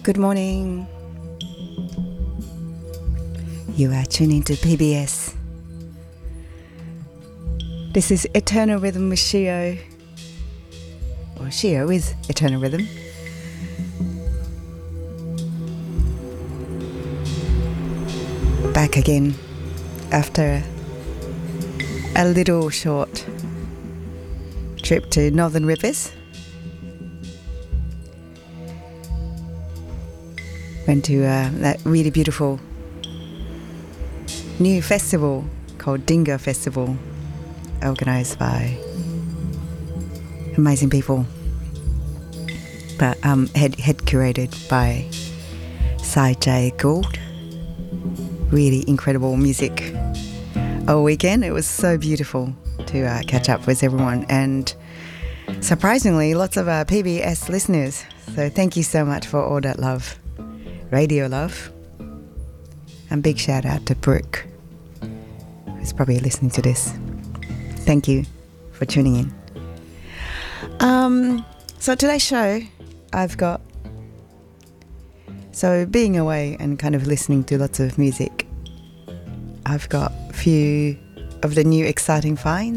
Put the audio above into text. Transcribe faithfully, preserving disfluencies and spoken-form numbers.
Good morning. You are tuning to P B S. This is Eternal Rhythm with Shio, or Shio with Eternal Rhythm. Back again after a little short trip to Northern Rivers. Went to uh, that really beautiful new festival called Dingo Festival, organised by amazing people, but um, head, head curated by Sai J. Gould. Really incredible music all weekend. It was so beautiful to uh, catch up with everyone, and surprisingly lots of uh, P B S listeners, so thank you so much for all that love, radio love. And big shout out to Brooke, who's probably listening to this. Thank you for tuning in. Um, so today's show, I've got, so being away and kind of listening to lots of music, I've got a few of the new exciting finds